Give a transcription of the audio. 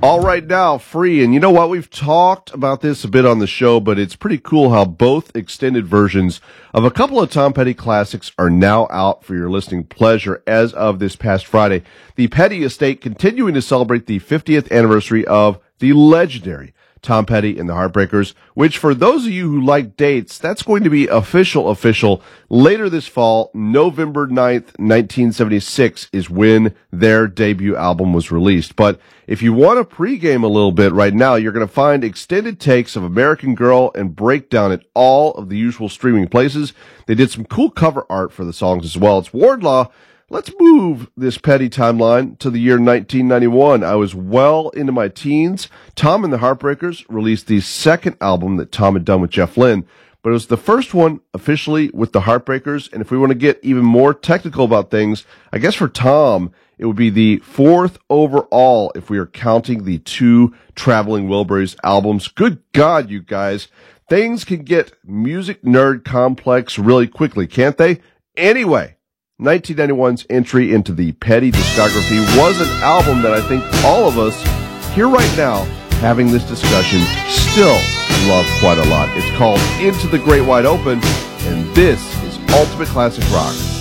All right now, Free. And you know what? We've talked about this a bit on the show, but it's pretty cool how both extended versions of a couple of Tom Petty classics are now out for your listening pleasure as of this past Friday. The Petty Estate continuing to celebrate the 50th anniversary of the legendary Tom Petty and the Heartbreakers, which for those of you who like dates, that's going to be official later this fall. November 9th, 1976 is when their debut album was released. But if you want to pregame a little bit right now, you're going to find extended takes of American Girl and Breakdown at all of the usual streaming places. They did some cool cover art for the songs as well. It's Wardlaw. Let's move this Petty timeline to the year 1991. I was well into my teens. Tom and the Heartbreakers released the second album that Tom had done with Jeff Lynne, but it was the first one officially with the Heartbreakers. And if we want to get even more technical about things, I guess for Tom, it would be the fourth overall if we are counting the two Traveling Wilburys albums. Good God, you guys. Things can get music nerd complex really quickly, can't they? Anyway, 1991's entry into the Petty discography was an album that I think all of us here right now having this discussion still love quite a lot. It's called Into the Great Wide Open, and this is Ultimate Classic Rock.